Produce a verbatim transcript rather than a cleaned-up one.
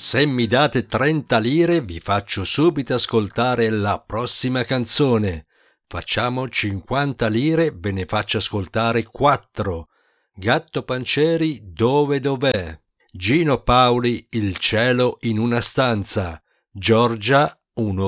Se mi date trenta lire vi faccio subito ascoltare la prossima canzone. Facciamo cinquanta lire, ve ne faccio ascoltare quattro. Gatto Pancieri, dove dov'è? Gino Paoli, Il cielo in una stanza. Giorgia, uno